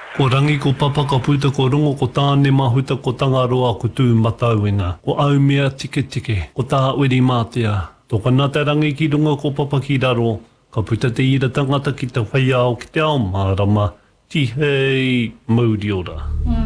Ko rangi ko papa ka puta ko rongo ko tāne mahuta ko tangaroa ko tū matauenga. Ko au mea tike tike, ko tā uri mātea. Tō kanata rangi ki runga ko papa ki raro, ka puta te ira tangata ki te whaiao ki te ao mārama, ti hei mauri ora.